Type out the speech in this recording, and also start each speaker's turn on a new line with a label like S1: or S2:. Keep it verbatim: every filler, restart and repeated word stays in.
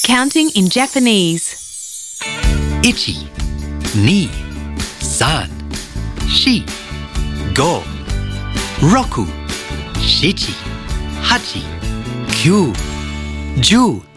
S1: Counting in Japanese.
S2: Ichi, ni, san, shi, go, roku, shichi, hachi, kyu, ju.